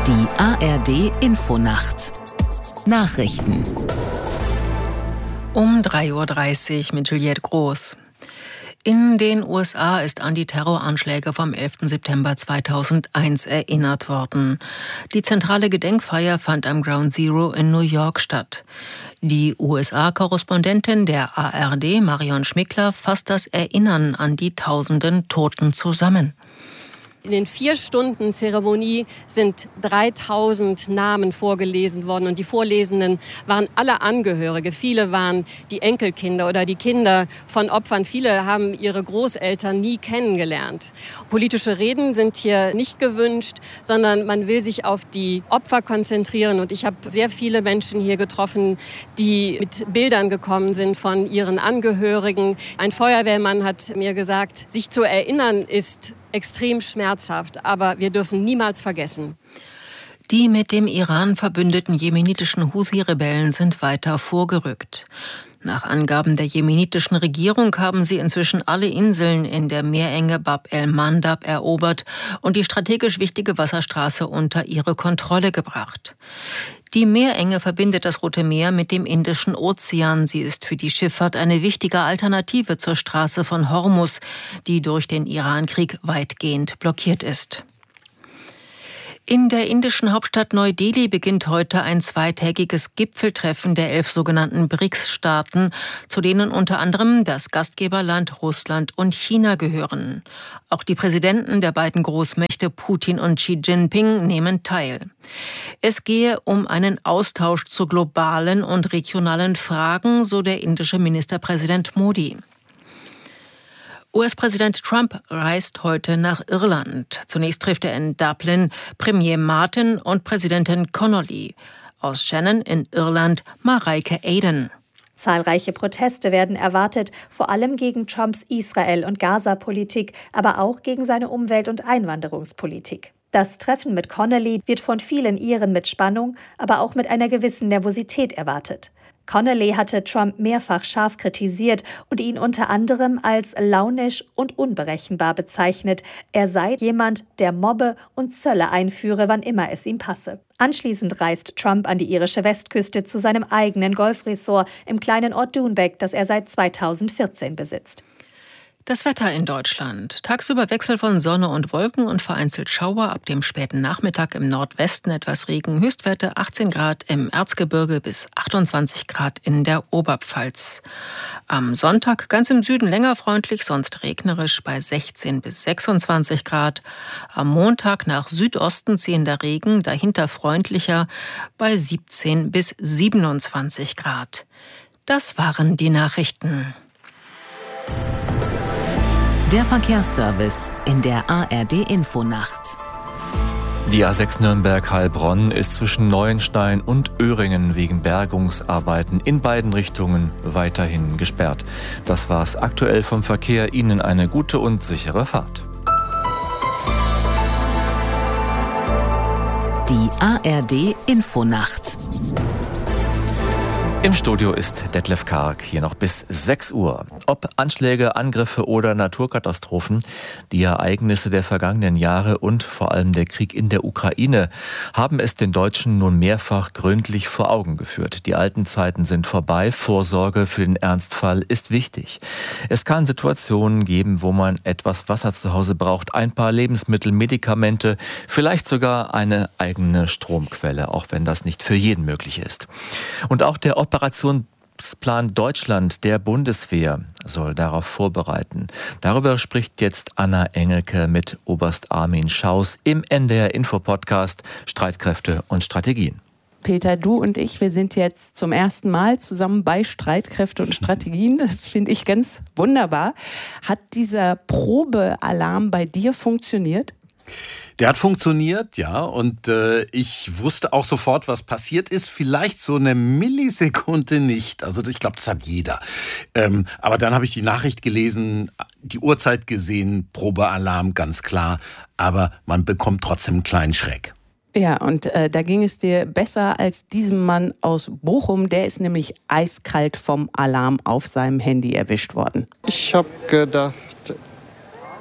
Die ARD-Infonacht. Nachrichten. Um 3:30 Uhr mit Juliette Groß. In den USA ist an die Terroranschläge vom 11. September 2001 erinnert worden. Die zentrale Gedenkfeier fand am Ground Zero in New York statt. Die USA-Korrespondentin der ARD, Marion Schmickler, fasst das Erinnern an die tausenden Toten zusammen. In den 4 Stunden Zeremonie sind 3000 Namen vorgelesen worden und die Vorlesenden waren alle Angehörige. Viele waren die Enkelkinder oder die Kinder von Opfern. Viele haben ihre Großeltern nie kennengelernt. Politische Reden sind hier nicht gewünscht, sondern man will sich auf die Opfer konzentrieren. Und ich habe sehr viele Menschen hier getroffen, die mit Bildern gekommen sind von ihren Angehörigen. Ein Feuerwehrmann hat mir gesagt, sich zu erinnern ist extrem schmerzhaft, aber wir dürfen niemals vergessen. Die mit dem Iran verbündeten jemenitischen Houthi-Rebellen sind weiter vorgerückt. Nach Angaben der jemenitischen Regierung haben sie inzwischen alle Inseln in der Meerenge Bab el-Mandab erobert und die strategisch wichtige Wasserstraße unter ihre Kontrolle gebracht. Die Meerenge verbindet das Rote Meer mit dem Indischen Ozean. Sie ist für die Schifffahrt eine wichtige Alternative zur Straße von Hormuz, die durch den Irankrieg weitgehend blockiert ist. In der indischen Hauptstadt Neu-Delhi beginnt heute ein zweitägiges Gipfeltreffen der 11 sogenannten BRICS-Staaten, zu denen unter anderem das Gastgeberland Russland und China gehören. Auch die Präsidenten der beiden Großmächte Putin und Xi Jinping nehmen teil. Es gehe um einen Austausch zu globalen und regionalen Fragen, so der indische Ministerpräsident Modi. US-Präsident Trump reist heute nach Irland. Zunächst trifft er in Dublin Premier Martin und Präsidentin Connolly. Aus Shannon in Irland Mareike Aden. Zahlreiche Proteste werden erwartet, vor allem gegen Trumps Israel- und Gaza-Politik, aber auch gegen seine Umwelt- und Einwanderungspolitik. Das Treffen mit Connolly wird von vielen Iren mit Spannung, aber auch mit einer gewissen Nervosität erwartet. Connolly hatte Trump mehrfach scharf kritisiert und ihn unter anderem als launisch und unberechenbar bezeichnet. Er sei jemand, der mobbe und Zölle einführe, wann immer es ihm passe. Anschließend reist Trump an die irische Westküste zu seinem eigenen Golfresort im kleinen Ort Doonbeck, das er seit 2014 besitzt. Das Wetter in Deutschland. Tagsüber Wechsel von Sonne und Wolken und vereinzelt Schauer, ab dem späten Nachmittag im Nordwesten etwas Regen, Höchstwerte 18 Grad im Erzgebirge bis 28 Grad in der Oberpfalz. Am Sonntag ganz im Süden länger freundlich, sonst regnerisch bei 16 bis 26 Grad. Am Montag nach Südosten ziehender Regen, dahinter freundlicher bei 17 bis 27 Grad. Das waren die Nachrichten. Der Verkehrsservice in der ARD-Infonacht. Die A6 Nürnberg-Heilbronn ist zwischen Neuenstein und Öhringen wegen Bergungsarbeiten in beiden Richtungen weiterhin gesperrt. Das war's aktuell vom Verkehr. Ihnen eine gute und sichere Fahrt. Die ARD-Infonacht. Im Studio ist Detlef Karg, hier noch bis 6 Uhr. Ob Anschläge, Angriffe oder Naturkatastrophen, die Ereignisse der vergangenen Jahre und vor allem der Krieg in der Ukraine haben es den Deutschen nun mehrfach gründlich vor Augen geführt. Die alten Zeiten sind vorbei, Vorsorge für den Ernstfall ist wichtig. Es kann Situationen geben, wo man etwas Wasser zu Hause braucht, ein paar Lebensmittel, Medikamente, vielleicht sogar eine eigene Stromquelle, auch wenn das nicht für jeden möglich ist. Und auch der Operationsplan Deutschland der Bundeswehr soll darauf vorbereiten. Darüber spricht jetzt Anna Engelke mit Oberst Armin Schaus im NDR-Info-Podcast Streitkräfte und Strategien. Peter, du und ich, wir sind jetzt zum ersten Mal zusammen bei Streitkräfte und Strategien. Das finde ich ganz wunderbar. Hat dieser Probealarm bei dir funktioniert? Der hat funktioniert, ja, und ich wusste auch sofort, was passiert ist. Vielleicht so eine Millisekunde nicht. Also ich glaube, das hat jeder. Aber dann habe ich die Nachricht gelesen, die Uhrzeit gesehen, Probealarm, ganz klar. Aber man bekommt trotzdem einen kleinen Schreck. Ja, und da ging es dir besser als diesem Mann aus Bochum. Der ist nämlich eiskalt vom Alarm auf seinem Handy erwischt worden. Ich habe gedacht,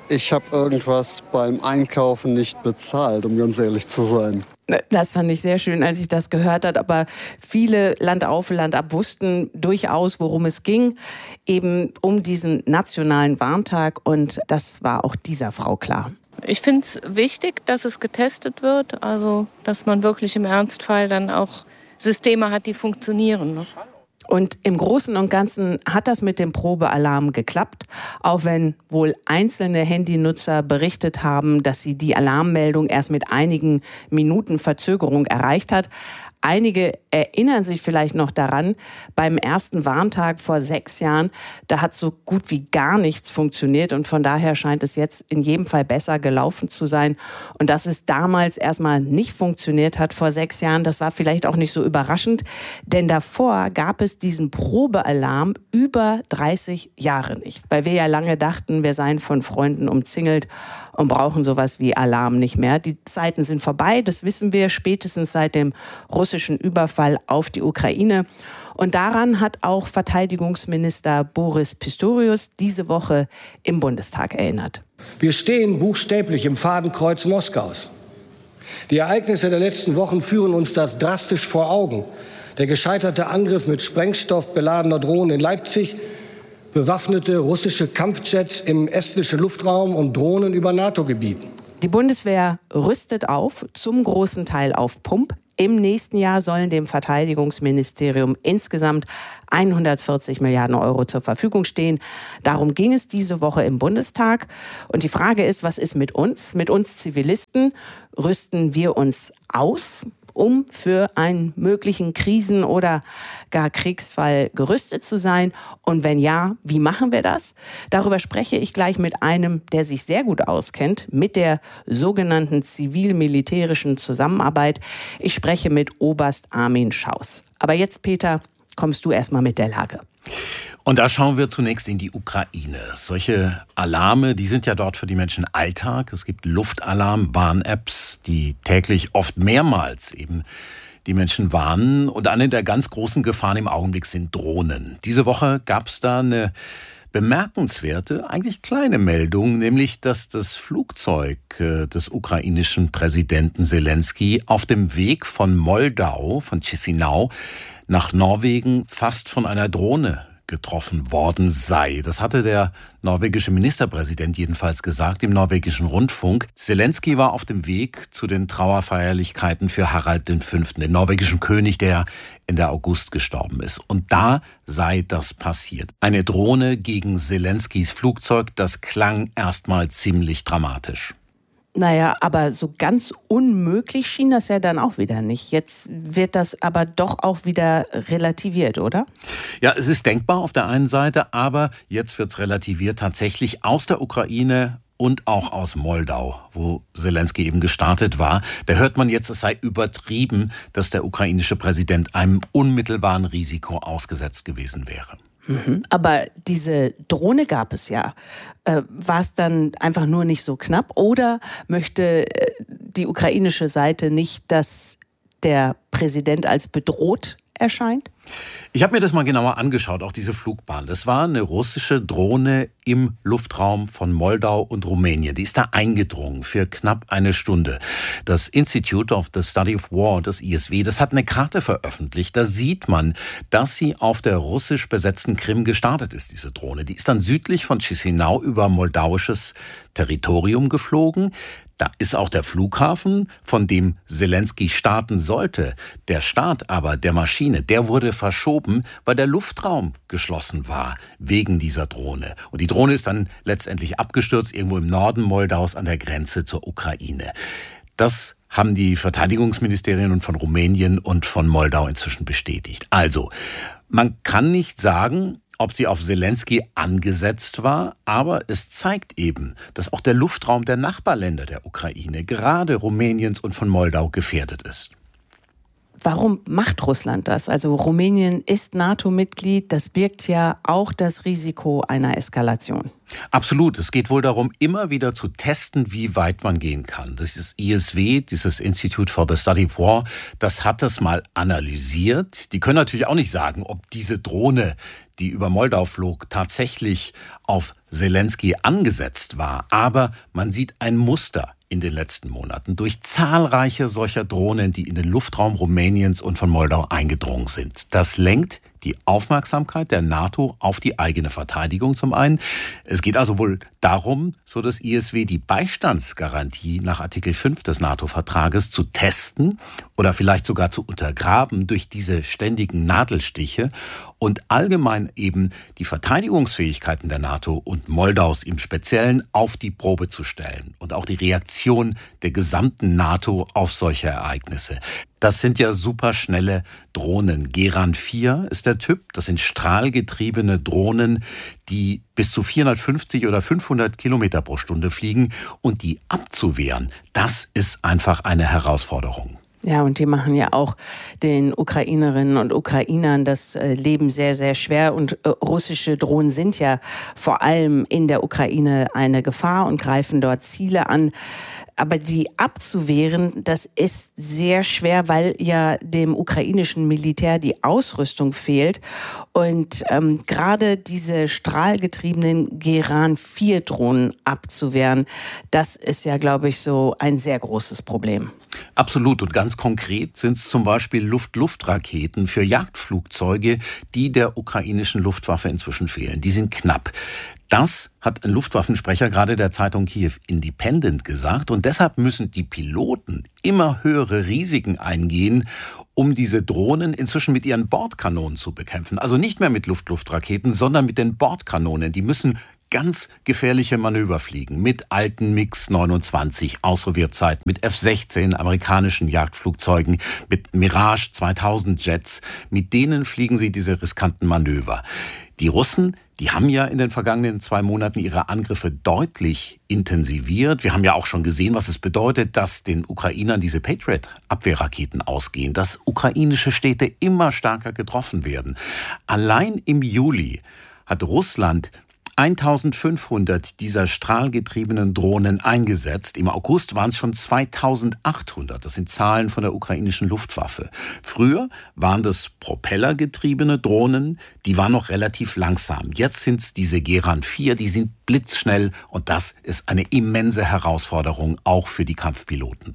ich habe irgendwas beim Einkaufen nicht bezahlt, um ganz ehrlich zu sein. Das fand ich sehr schön, als ich das gehört habe. Aber viele Land auf, Land ab wussten durchaus, worum es ging. Eben um diesen nationalen Warntag. Und das war auch dieser Frau klar. Ich finde es wichtig, dass es getestet wird. Also, dass man wirklich im Ernstfall dann auch Systeme hat, die funktionieren. Ne? Und im Großen und Ganzen hat das mit dem Probealarm geklappt, auch wenn wohl einzelne Handynutzer berichtet haben, dass sie die Alarmmeldung erst mit einigen Minuten Verzögerung erreicht hat. Einige erinnern sich vielleicht noch daran, beim ersten Warntag vor 6 Jahren, da hat so gut wie gar nichts funktioniert und von daher scheint es jetzt in jedem Fall besser gelaufen zu sein. Und dass es damals erstmal nicht funktioniert hat vor 6 Jahren, das war vielleicht auch nicht so überraschend, denn davor gab es diesen Probealarm über 30 Jahre nicht, weil wir ja lange dachten, wir seien von Freunden umzingelt und brauchen sowas wie Alarm nicht mehr. Die Zeiten sind vorbei, das wissen wir spätestens seit dem russischen Überfall auf die Ukraine. Und daran hat auch Verteidigungsminister Boris Pistorius diese Woche im Bundestag erinnert. Wir stehen buchstäblich im Fadenkreuz Moskaus. Die Ereignisse der letzten Wochen führen uns das drastisch vor Augen. Der gescheiterte Angriff mit Sprengstoff beladener Drohnen in Leipzig, bewaffnete russische Kampfjets im estnischen Luftraum und Drohnen über NATO-Gebieten. Die Bundeswehr rüstet auf, zum großen Teil auf Pump. Im nächsten Jahr sollen dem Verteidigungsministerium insgesamt 140 Milliarden Euro zur Verfügung stehen. Darum ging es diese Woche im Bundestag. Und die Frage ist, was ist mit uns? Mit uns Zivilisten? Rüsten wir uns aus, um für einen möglichen Krisen- oder gar Kriegsfall gerüstet zu sein? Und wenn ja, wie machen wir das? Darüber spreche ich gleich mit einem, der sich sehr gut auskennt, mit der sogenannten zivil-militärischen Zusammenarbeit. Ich spreche mit Oberst Armin Schaus. Aber jetzt, Peter, kommst du erstmal mit der Lage. Und da schauen wir zunächst in die Ukraine. Solche Alarme, die sind ja dort für die Menschen Alltag. Es gibt Luftalarm, Warn-Apps, die täglich oft mehrmals eben die Menschen warnen. Und eine der ganz großen Gefahren im Augenblick sind Drohnen. Diese Woche gab es da eine bemerkenswerte, eigentlich kleine Meldung, nämlich, dass das Flugzeug des ukrainischen Präsidenten Selenskyj auf dem Weg von Moldau, von Chisinau, nach Norwegen fast von einer Drohne getroffen worden sei. Das hatte der norwegische Ministerpräsident jedenfalls gesagt im norwegischen Rundfunk. Selenskyj war auf dem Weg zu den Trauerfeierlichkeiten für Harald V., den norwegischen König, der Ende August gestorben ist. Und da sei das passiert. Eine Drohne gegen Selenskys Flugzeug, das klang erstmal ziemlich dramatisch. Naja, aber so ganz unmöglich schien das ja dann auch wieder nicht. Jetzt wird das aber doch auch wieder relativiert, oder? Ja, es ist denkbar auf der einen Seite, aber jetzt wird es relativiert tatsächlich aus der Ukraine und auch aus Moldau, wo Selenskyj eben gestartet war. Da hört man jetzt, es sei übertrieben, dass der ukrainische Präsident einem unmittelbaren Risiko ausgesetzt gewesen wäre. Aber diese Drohne gab es ja. War es dann einfach nur nicht so knapp? Oder möchte die ukrainische Seite nicht, dass der Präsident als bedroht erscheint? Ich habe mir das mal genauer angeschaut, auch diese Flugbahn. Das war eine russische Drohne im Luftraum von Moldau und Rumänien. Die ist da eingedrungen für knapp eine Stunde. Das Institute of the Study of War, das ISW, das hat eine Karte veröffentlicht. Da sieht man, dass sie auf der russisch besetzten Krim gestartet ist, diese Drohne. Die ist dann südlich von Chisinau über moldauisches Territorium geflogen. Da ist auch der Flughafen, von dem Selenskyj starten sollte. Der Start aber der Maschine, der wurde verschoben, weil der Luftraum geschlossen war wegen dieser Drohne. Und die Drohne ist dann letztendlich abgestürzt, irgendwo im Norden Moldaus an der Grenze zur Ukraine. Das haben die Verteidigungsministerien von Rumänien und von Moldau inzwischen bestätigt. Also, man kann nicht sagen, ob sie auf Selenskyj angesetzt war, aber es zeigt eben, dass auch der Luftraum der Nachbarländer der Ukraine, gerade Rumäniens und von Moldau, gefährdet ist. Warum macht Russland das? Also Rumänien ist NATO-Mitglied, das birgt ja auch das Risiko einer Eskalation. Absolut. Es geht wohl darum, immer wieder zu testen, wie weit man gehen kann. Das ist ISW, dieses Institute for the Study of War, das hat das mal analysiert. Die können natürlich auch nicht sagen, ob diese Drohne, die über Moldau flog, tatsächlich auf Selenskyj angesetzt war. Aber man sieht ein Muster in den letzten Monaten durch zahlreiche solcher Drohnen, die in den Luftraum Rumäniens und von Moldau eingedrungen sind. Das lenkt die Aufmerksamkeit der NATO auf die eigene Verteidigung zum einen. Es geht also wohl darum, so das ISW, die Beistandsgarantie nach Artikel 5 des NATO-Vertrages zu testen oder vielleicht sogar zu untergraben durch diese ständigen Nadelstiche und allgemein eben die Verteidigungsfähigkeiten der NATO und Moldaus im Speziellen auf die Probe zu stellen und auch die Reaktion der gesamten NATO auf solche Ereignisse. Das sind ja superschnelle Drohnen. Geran 4 ist der Typ. Das sind strahlgetriebene Drohnen, die bis zu 450 oder 500 Kilometer pro Stunde fliegen. Und die abzuwehren, das ist einfach eine Herausforderung. Ja, und die machen ja auch den Ukrainerinnen und Ukrainern das Leben sehr, sehr schwer. Und russische Drohnen sind ja vor allem in der Ukraine eine Gefahr und greifen dort Ziele an. Aber die abzuwehren, das ist sehr schwer, weil ja dem ukrainischen Militär die Ausrüstung fehlt. Und gerade diese strahlgetriebenen Geran-4-Drohnen abzuwehren, das ist ja, glaube ich, so ein sehr großes Problem. Absolut. Und ganz konkret sind es zum Beispiel Luft-Luft-Raketen für Jagdflugzeuge, die der ukrainischen Luftwaffe inzwischen fehlen. Die sind knapp. Das hat ein Luftwaffensprecher gerade der Zeitung Kiew Independent gesagt. Und deshalb müssen die Piloten immer höhere Risiken eingehen, um diese Drohnen inzwischen mit ihren Bordkanonen zu bekämpfen. Also nicht mehr mit Luft-Luft-Raketen, sondern mit den Bordkanonen. Die müssen ganz gefährliche Manöver fliegen mit alten MiG-29 aus Sowjetzeit, mit F-16 amerikanischen Jagdflugzeugen, mit Mirage 2000 Jets. Mit denen fliegen sie diese riskanten Manöver. Die Russen, die haben ja in den vergangenen 2 Monaten ihre Angriffe deutlich intensiviert. Wir haben ja auch schon gesehen, was es bedeutet, dass den Ukrainern diese Patriot-Abwehrraketen ausgehen, dass ukrainische Städte immer stärker getroffen werden. Allein im Juli hat Russland 1500 dieser strahlgetriebenen Drohnen eingesetzt. Im August waren es schon 2800. Das sind Zahlen von der ukrainischen Luftwaffe. Früher waren das propellergetriebene Drohnen, die waren noch relativ langsam. Jetzt sind es diese Geran 4, die sind blitzschnell und das ist eine immense Herausforderung, auch für die Kampfpiloten.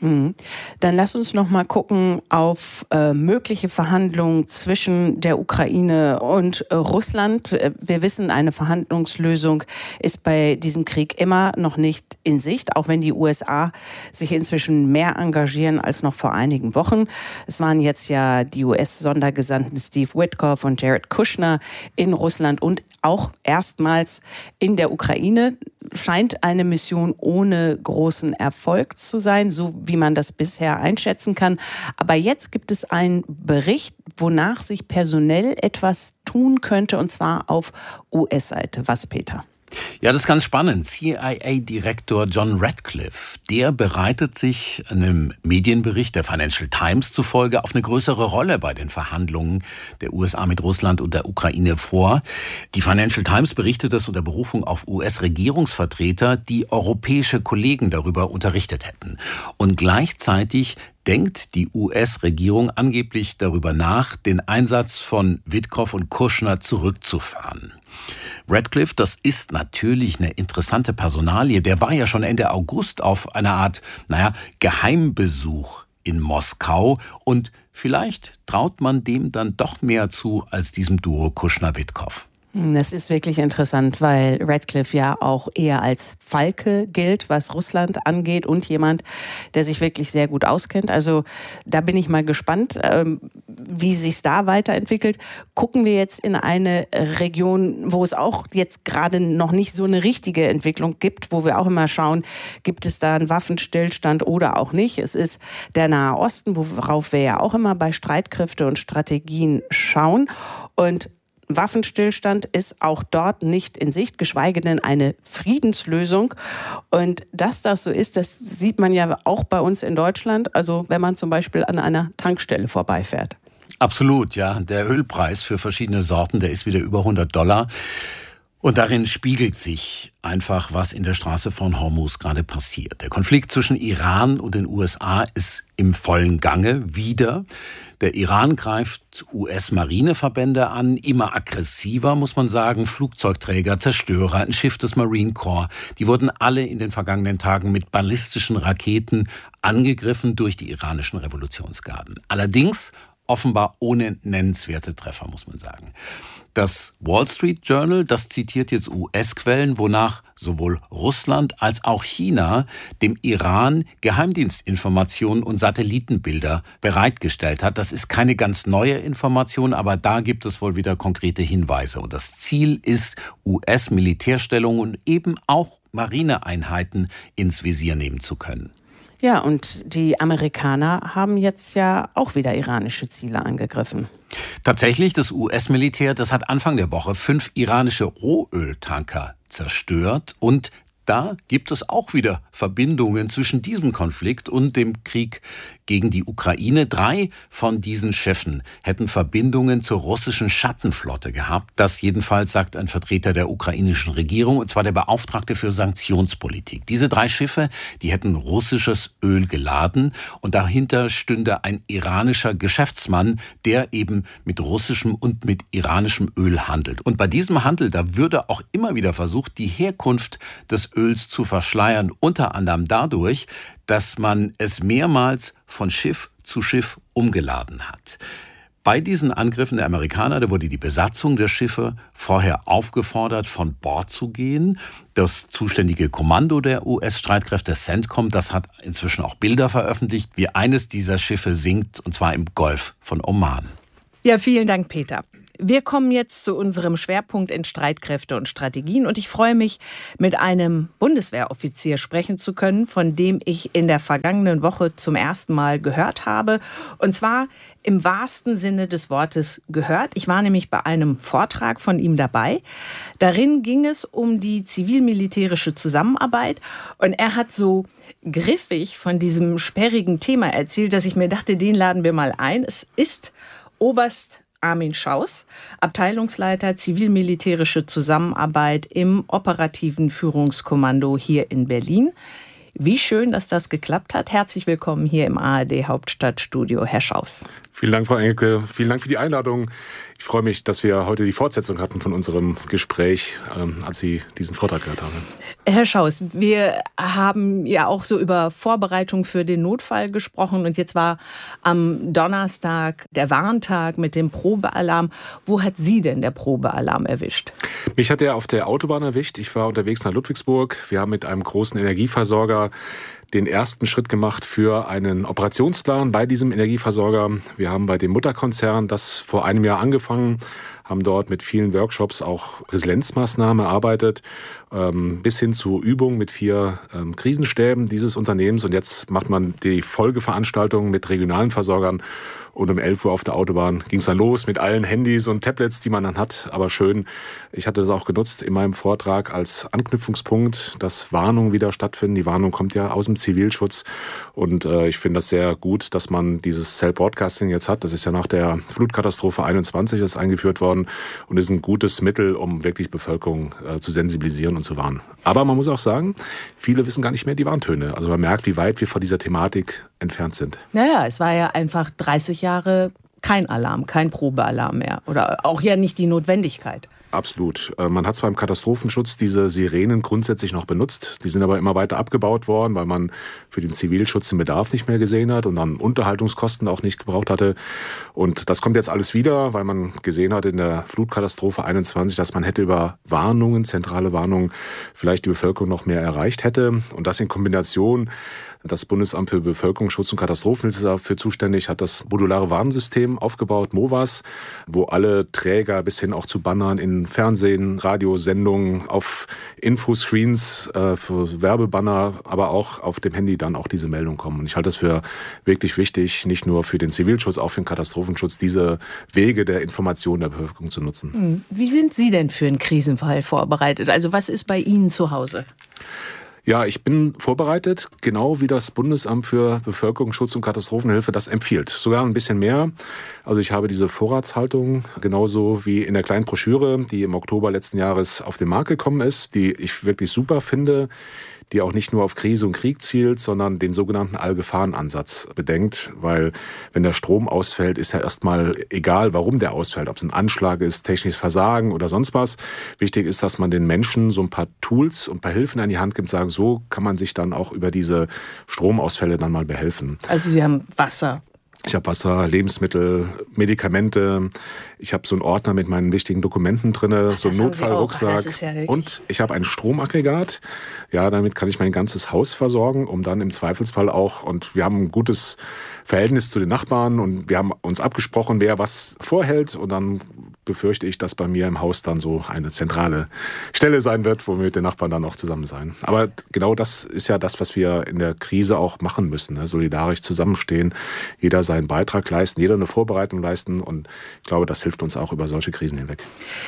Dann lass uns noch mal gucken auf mögliche Verhandlungen zwischen der Ukraine und Russland. Wir wissen, eine Verhandlungslösung ist bei diesem Krieg immer noch nicht in Sicht, auch wenn die USA sich inzwischen mehr engagieren als noch vor einigen Wochen. Es waren jetzt ja die US-Sondergesandten Steve Witkoff und Jared Kushner in Russland und auch erstmals in der Ukraine. Scheint eine Mission ohne großen Erfolg zu sein, so wie man das bisher einschätzen kann. Aber jetzt gibt es einen Bericht, wonach sich personell etwas tun könnte, und zwar auf US-Seite. Was, Peter? Ja, das ist ganz spannend. CIA-Direktor John Ratcliffe, der bereitet sich einem Medienbericht der Financial Times zufolge auf eine größere Rolle bei den Verhandlungen der USA mit Russland und der Ukraine vor. Die Financial Times berichtet das unter Berufung auf US-Regierungsvertreter, die europäische Kollegen darüber unterrichtet hätten. Und gleichzeitig denkt die US-Regierung angeblich darüber nach, den Einsatz von Witkoff und Kushner zurückzufahren. Ratcliffe, das ist natürlich eine interessante Personalie. Der war ja schon Ende August auf einer Art, Geheimbesuch in Moskau. Und vielleicht traut man dem dann doch mehr zu als diesem Duo Kushner-Witkoff. Das ist wirklich interessant, weil Ratcliffe ja auch eher als Falke gilt, was Russland angeht und jemand, der sich wirklich sehr gut auskennt. Also da bin ich mal gespannt, wie sich's da weiterentwickelt. Gucken wir jetzt in eine Region, wo es auch jetzt gerade noch nicht so eine richtige Entwicklung gibt, wo wir auch immer schauen, gibt es da einen Waffenstillstand oder auch nicht. Es ist der Nahe Osten, worauf wir ja auch immer bei Streitkräfte und Strategien schauen. Und Waffenstillstand ist auch dort nicht in Sicht, geschweige denn eine Friedenslösung. Und dass das so ist, das sieht man ja auch bei uns in Deutschland. Also wenn man zum Beispiel an einer Tankstelle vorbeifährt. Absolut, ja. Der Ölpreis für verschiedene Sorten, der ist wieder über $100. Und darin spiegelt sich einfach, was in der Straße von Hormuz gerade passiert. Der Konflikt zwischen Iran und den USA ist im vollen Gange wieder. Der Iran greift US-Marineverbände an, immer aggressiver, muss man sagen. Flugzeugträger, Zerstörer, ein Schiff des Marine Corps, die wurden alle in den vergangenen Tagen mit ballistischen Raketen angegriffen durch die iranischen Revolutionsgarden. Allerdings offenbar ohne nennenswerte Treffer, muss man sagen. Das Wall Street Journal, das zitiert jetzt US-Quellen, wonach sowohl Russland als auch China dem Iran Geheimdienstinformationen und Satellitenbilder bereitgestellt hat. Das ist keine ganz neue Information, aber da gibt es wohl wieder konkrete Hinweise. Und das Ziel ist, US-Militärstellungen und eben auch Marineeinheiten ins Visier nehmen zu können. Ja, und die Amerikaner haben jetzt ja auch wieder iranische Ziele angegriffen. Tatsächlich, das US-Militär, das hat Anfang der Woche 5 iranische Rohöltanker zerstört. Und da gibt es auch wieder Verbindungen zwischen diesem Konflikt und dem Krieg gegen die Ukraine. 3 von diesen Schiffen hätten Verbindungen zur russischen Schattenflotte gehabt. Das jedenfalls sagt ein Vertreter der ukrainischen Regierung, und zwar der Beauftragte für Sanktionspolitik. Diese 3 Schiffe, die hätten russisches Öl geladen und dahinter stünde ein iranischer Geschäftsmann, der eben mit russischem und mit iranischem Öl handelt. Und bei diesem Handel, da würde auch immer wieder versucht, die Herkunft des Öls zu verschleiern, unter anderem dadurch, dass man es mehrmals von Schiff zu Schiff umgeladen hat. Bei diesen Angriffen der Amerikaner, da wurde die Besatzung der Schiffe vorher aufgefordert, von Bord zu gehen. Das zuständige Kommando der US-Streitkräfte, CENTCOM, das hat inzwischen auch Bilder veröffentlicht, wie eines dieser Schiffe sinkt, und zwar im Golf von Oman. Ja, vielen Dank, Peter. Wir kommen jetzt zu unserem Schwerpunkt in Streitkräfte und Strategien. Und ich freue mich, mit einem Bundeswehroffizier sprechen zu können, von dem ich in der vergangenen Woche zum ersten Mal gehört habe. Und zwar im wahrsten Sinne des Wortes gehört. Ich war nämlich bei einem Vortrag von ihm dabei. Darin ging es um die zivil-militärische Zusammenarbeit. Und er hat so griffig von diesem sperrigen Thema erzählt, dass ich mir dachte, den laden wir mal ein. Es ist Oberst Armin Schaus, Abteilungsleiter zivil-militärische Zusammenarbeit im operativen Führungskommando hier in Berlin. Wie schön, dass das geklappt hat. Herzlich willkommen hier im ARD Hauptstadtstudio, Herr Schaus. Vielen Dank, Frau Engelke. Vielen Dank für die Einladung. Ich freue mich, dass wir heute die Fortsetzung hatten von unserem Gespräch, als Sie diesen Vortrag gehört haben. Herr Schaus, wir haben ja auch so über Vorbereitung für den Notfall gesprochen. Und jetzt war am Donnerstag der Warntag mit dem Probealarm. Wo hat Sie denn der Probealarm erwischt? Mich hat er auf der Autobahn erwischt. Ich war unterwegs nach Ludwigsburg. Wir haben mit einem großen Energieversorger den ersten Schritt gemacht für einen Operationsplan bei diesem Energieversorger. Wir haben bei dem Mutterkonzern das vor einem Jahr angefangen, haben dort mit vielen Workshops auch Resilienzmaßnahmen erarbeitet, bis hin zu Übungen mit 4 Krisenstäben dieses Unternehmens. Und jetzt macht man die Folgeveranstaltungen mit regionalen Versorgern. Und um 11 Uhr auf der Autobahn ging es dann los mit allen Handys und Tablets, die man dann hat. Aber schön, ich hatte das auch genutzt in meinem Vortrag als Anknüpfungspunkt, dass Warnungen wieder stattfinden. Die Warnung kommt ja aus dem Zivilschutz. Und ich finde das sehr gut, dass man dieses Cell-Broadcasting jetzt hat. Das ist ja nach der Flutkatastrophe 21 ist eingeführt worden und ist ein gutes Mittel, um wirklich Bevölkerung zu sensibilisieren und zu warnen. Aber man muss auch sagen, viele wissen gar nicht mehr die Warntöne. Also man merkt, wie weit wir von dieser Thematik entfernt sind. Naja, es war ja einfach 30 Jahre kein Alarm, kein Probealarm mehr. Oder auch ja nicht die Notwendigkeit. Absolut. Man hat zwar im Katastrophenschutz diese Sirenen grundsätzlich noch benutzt, die sind aber immer weiter abgebaut worden, weil man für den Zivilschutz den Bedarf nicht mehr gesehen hat und dann Unterhaltungskosten auch nicht gebraucht hatte. Und das kommt jetzt alles wieder, weil man gesehen hat in der Flutkatastrophe 21, dass man hätte über Warnungen, zentrale Warnungen, vielleicht die Bevölkerung noch mehr erreicht hätte. Und das in Kombination. Das Bundesamt für Bevölkerungsschutz und Katastrophenhilfe ist dafür zuständig, hat das modulare Warnsystem aufgebaut, MOVAS, wo alle Träger bis hin auch zu Bannern in Fernsehen, Radiosendungen, auf Infoscreens für Werbebanner, aber auch auf dem Handy dann auch diese Meldung kommen. Und ich halte das für wirklich wichtig, nicht nur für den Zivilschutz, auch für den Katastrophenschutz, diese Wege der Information der Bevölkerung zu nutzen. Wie sind Sie denn für einen Krisenfall vorbereitet? Also was ist bei Ihnen zu Hause? Ja, ich bin vorbereitet, genau wie das Bundesamt für Bevölkerungsschutz und Katastrophenhilfe das empfiehlt. Sogar ein bisschen mehr. Also ich habe diese Vorratshaltung genauso wie in der kleinen Broschüre, die im Oktober letzten Jahres auf den Markt gekommen ist, die ich wirklich super finde, die auch nicht nur auf Krise und Krieg zielt, sondern den sogenannten Allgefahrenansatz bedenkt. Weil wenn der Strom ausfällt, ist ja erstmal egal, warum der ausfällt. Ob es ein Anschlag ist, technisches Versagen oder sonst was. Wichtig ist, dass man den Menschen so ein paar Tools und ein paar Hilfen an die Hand gibt, sagen, so kann man sich dann auch über diese Stromausfälle dann mal behelfen. Also Sie haben Wasser. Ich habe Wasser, Lebensmittel, Medikamente. Ich habe so einen Ordner mit meinen wichtigen Dokumenten drin, so einen Notfallrucksack. Ja, und ich habe ein Stromaggregat. Ja, damit kann ich mein ganzes Haus versorgen, um dann im Zweifelsfall auch, und wir haben ein gutes Verhältnis zu den Nachbarn und wir haben uns abgesprochen, wer was vorhält, und dann befürchte ich, dass bei mir im Haus dann so eine zentrale Stelle sein wird, wo wir mit den Nachbarn dann auch zusammen sein. Aber genau das ist ja das, was wir in der Krise auch machen müssen, ne? Solidarisch zusammenstehen, jeder seinen Beitrag leisten, jeder eine Vorbereitung leisten, und ich glaube, das hilft uns auch über solche Krisen hinweg.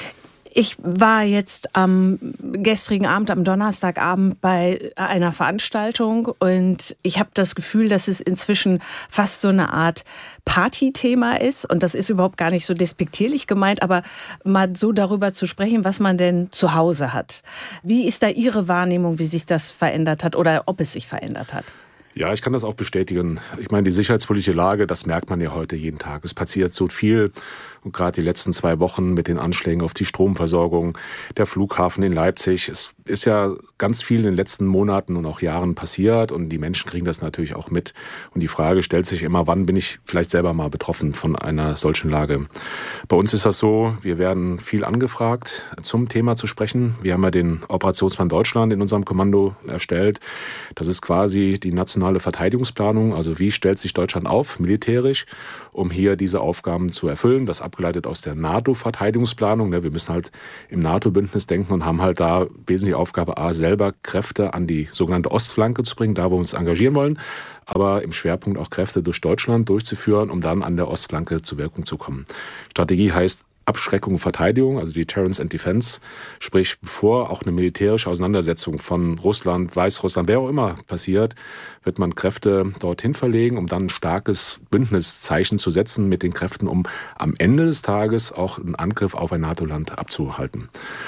Ich war jetzt am gestrigen Abend, am Donnerstagabend bei einer Veranstaltung, und ich habe das Gefühl, dass es inzwischen fast so eine Art Partythema ist, und das ist überhaupt gar nicht so despektierlich gemeint, aber mal so darüber zu sprechen, was man denn zu Hause hat. Wie ist da Ihre Wahrnehmung, wie sich das verändert hat oder ob es sich verändert hat? Ja, ich kann das auch bestätigen. Ich meine, die sicherheitspolitische Lage, das merkt man ja heute jeden Tag. Es passiert so viel. Und gerade die letzten 2 Wochen mit den Anschlägen auf die Stromversorgung, der Flughafen in Leipzig. Es ist ja ganz viel in den letzten Monaten und auch Jahren passiert. Und die Menschen kriegen das natürlich auch mit. Und die Frage stellt sich immer, wann bin ich vielleicht selber mal betroffen von einer solchen Lage? Bei uns ist das so, wir werden viel angefragt, zum Thema zu sprechen. Wir haben ja den Operationsplan Deutschland in unserem Kommando erstellt. Das ist quasi die nationale Verteidigungsplanung. Also wie stellt sich Deutschland auf, militärisch, um hier diese Aufgaben zu erfüllen? Das abgeleitet aus der NATO-Verteidigungsplanung. Wir müssen halt im NATO-Bündnis denken und haben halt da wesentliche Aufgabe A, selber Kräfte an die sogenannte Ostflanke zu bringen, da wo wir uns engagieren wollen, aber im Schwerpunkt auch Kräfte durch Deutschland durchzuführen, um dann an der Ostflanke zur Wirkung zu kommen. Strategie heißt Abschreckung und Verteidigung, also Deterrence and Defense, sprich bevor auch eine militärische Auseinandersetzung von Russland, Weißrussland, wer auch immer passiert, wird man Kräfte dorthin verlegen, um dann ein starkes Bündniszeichen zu setzen mit den Kräften, um am Ende des Tages auch einen Angriff auf ein NATO-Land abzuhalten.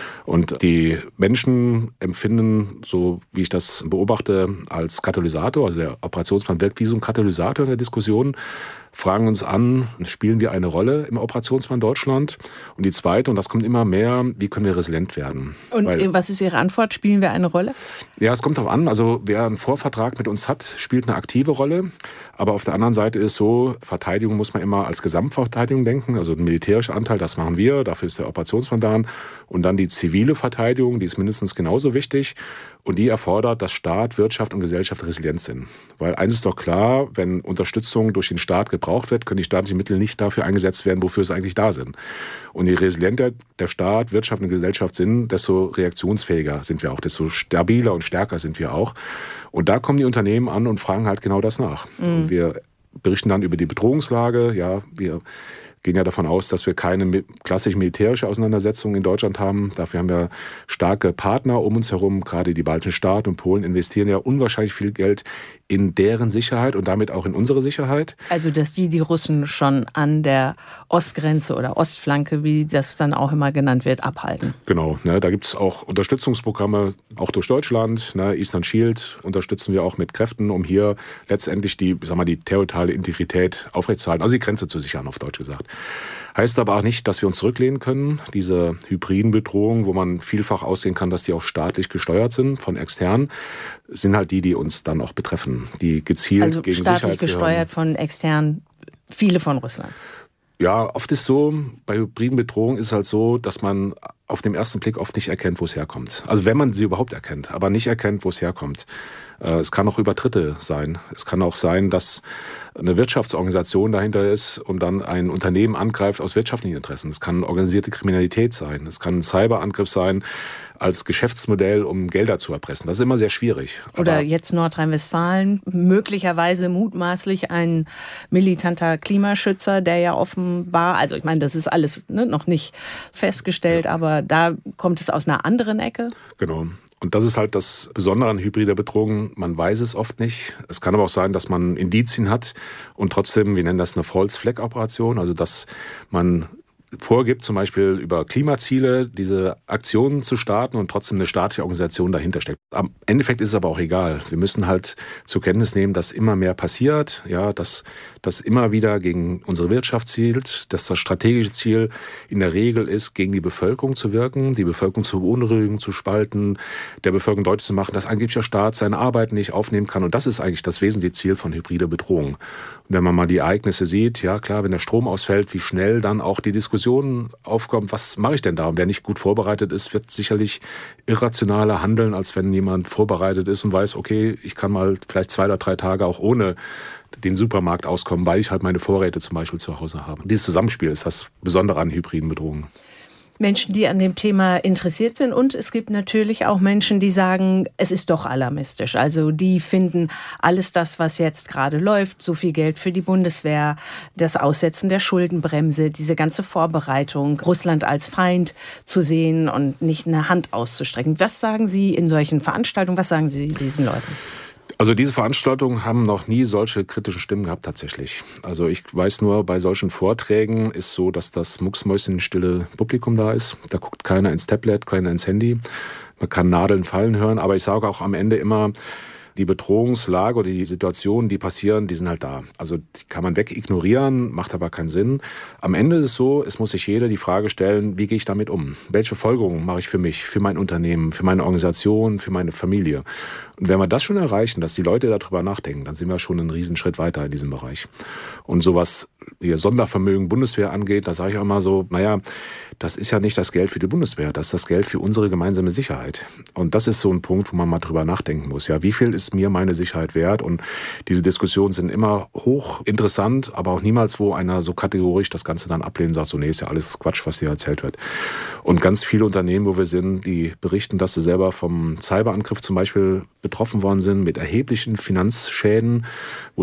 Und die Menschen empfinden, so wie ich das beobachte, als Katalysator, also der Operationsplan wirkt wie so ein Katalysator in der Diskussion, fragen uns an, spielen wir eine Rolle im Operationsplan Deutschland? Und die zweite, und das kommt immer mehr, wie können wir resilient werden? Und was ist Ihre Antwort? Spielen wir eine Rolle? Ja, es kommt darauf an. Also wer einen Vorvertrag mit uns hat, spielt eine aktive Rolle. Aber auf der anderen Seite ist so, Verteidigung muss man immer als Gesamtverteidigung denken. Also ein militärischer Anteil, das machen wir, dafür ist der Operationsplan da. Und dann die zivile Verteidigung, die ist mindestens genauso wichtig. Und die erfordert, dass Staat, Wirtschaft und Gesellschaft resilient sind. Weil eins ist doch klar, wenn Unterstützung durch den Staat gebraucht wird, können die staatlichen Mittel nicht dafür eingesetzt werden, wofür sie eigentlich da sind. Und je resilienter der Staat, Wirtschaft und Gesellschaft sind, desto reaktionsfähiger sind wir auch, desto stabiler und stärker sind wir auch. Und da kommen die Unternehmen an und fragen halt genau das nach. Und wir berichten dann über die Bedrohungslage. Ja, wir gehen ja davon aus, dass wir keine klassische militärische Auseinandersetzung in Deutschland haben. Dafür haben wir starke Partner um uns herum. Gerade die baltischen Staaten und Polen investieren ja unwahrscheinlich viel Geld in deren Sicherheit und damit auch in unsere Sicherheit. Also dass die Russen schon an der Ostgrenze oder Ostflanke, wie das dann auch immer genannt wird, abhalten. Genau, ne, da gibt es auch Unterstützungsprogramme, auch durch Deutschland. Ne, Eastern Shield unterstützen wir auch mit Kräften, um hier letztendlich die territoriale Integrität aufrechtzuerhalten, also die Grenze zu sichern, auf Deutsch gesagt. Heißt aber auch nicht, dass wir uns zurücklehnen können. Diese hybriden Bedrohungen, wo man vielfach aussehen kann, dass die auch staatlich gesteuert sind, von extern, sind halt die uns dann auch betreffen, die gezielt also gegen Sicherheitsbehörden. Also staatlich gesteuert von extern, viele von Russland. Ja, oft ist so, bei hybriden Bedrohungen ist es halt so, dass man auf den ersten Blick oft nicht erkennt, wo es herkommt. Also wenn man sie überhaupt erkennt, aber nicht erkennt, wo es herkommt. Es kann auch über Dritte sein. Es kann auch sein, dass eine Wirtschaftsorganisation dahinter ist und dann ein Unternehmen angreift aus wirtschaftlichen Interessen. Es kann organisierte Kriminalität sein. Es kann ein Cyberangriff sein als Geschäftsmodell, um Gelder zu erpressen. Das ist immer sehr schwierig. Oder jetzt Nordrhein-Westfalen, möglicherweise mutmaßlich ein militanter Klimaschützer, der ja offenbar, also ich meine, das ist alles noch nicht festgestellt, aber da kommt es aus einer anderen Ecke. Genau. Und das ist halt das Besondere an hybrider Bedrohung. Man weiß es oft nicht. Es kann aber auch sein, dass man Indizien hat und trotzdem, wir nennen das eine False-Flag-Operation, also dass man vorgibt, zum Beispiel über Klimaziele diese Aktionen zu starten und trotzdem eine staatliche Organisation dahinter steckt. Am Endeffekt ist es aber auch egal. Wir müssen halt zur Kenntnis nehmen, dass immer mehr passiert, ja, dass das immer wieder gegen unsere Wirtschaft zielt, dass das strategische Ziel in der Regel ist, gegen die Bevölkerung zu wirken, die Bevölkerung zu beunruhigen, zu spalten, der Bevölkerung deutlich zu machen, dass angeblich der Staat seine Arbeit nicht aufnehmen kann. Und das ist eigentlich das wesentliche Ziel von hybrider Bedrohung. Und wenn man mal die Ereignisse sieht, ja klar, wenn der Strom ausfällt, wie schnell dann auch die Diskussion aufkommt, was mache ich denn da? Und wer nicht gut vorbereitet ist, wird sicherlich irrationaler handeln, als wenn jemand vorbereitet ist und weiß, okay, ich kann mal vielleicht 2 oder 3 Tage auch ohne den Supermarkt auskommen, weil ich halt meine Vorräte zum Beispiel zu Hause habe. Dieses Zusammenspiel ist das Besondere an hybriden Bedrohungen. Menschen, die an dem Thema interessiert sind. Und es gibt natürlich auch Menschen, die sagen, es ist doch alarmistisch. Also die finden alles das, was jetzt gerade läuft, so viel Geld für die Bundeswehr, das Aussetzen der Schuldenbremse, diese ganze Vorbereitung, Russland als Feind zu sehen und nicht eine Hand auszustrecken. Was sagen Sie in solchen Veranstaltungen? Was sagen Sie diesen Leuten? Also diese Veranstaltungen haben noch nie solche kritischen Stimmen gehabt tatsächlich. Also ich weiß nur, bei solchen Vorträgen ist so, dass das mucksmäuschenstille Publikum da ist. Da guckt keiner ins Tablet, keiner ins Handy. Man kann Nadeln fallen hören, aber ich sage auch am Ende immer, die Bedrohungslage oder die Situationen, die passieren, die sind halt da. Also die kann man wegignorieren, macht aber keinen Sinn. Am Ende ist es so, es muss sich jeder die Frage stellen, wie gehe ich damit um? Welche Folgerungen mache ich für mich, für mein Unternehmen, für meine Organisation, für meine Familie? Und wenn wir das schon erreichen, dass die Leute darüber nachdenken, dann sind wir schon einen Riesenschritt weiter in diesem Bereich. Und so was hier Sondervermögen Bundeswehr angeht, da sage ich auch mal so, naja, das ist ja nicht das Geld für die Bundeswehr, das ist das Geld für unsere gemeinsame Sicherheit. Und das ist so ein Punkt, wo man mal drüber nachdenken muss. Ja, wie viel ist mir meine Sicherheit wert? Und diese Diskussionen sind immer hoch interessant, aber auch niemals, wo einer so kategorisch das Ganze dann ablehnt und sagt, so, nee, ist ja alles Quatsch, was hier erzählt wird. Und ganz viele Unternehmen, wo wir sind, die berichten, dass sie selber vom Cyberangriff zum Beispiel betroffen worden sind mit erheblichen Finanzschäden, wo